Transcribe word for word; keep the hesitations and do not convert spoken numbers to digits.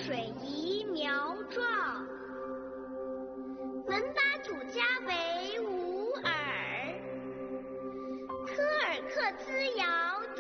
水宜苗壮。门巴祖家为吾尔，科尔克孜扬。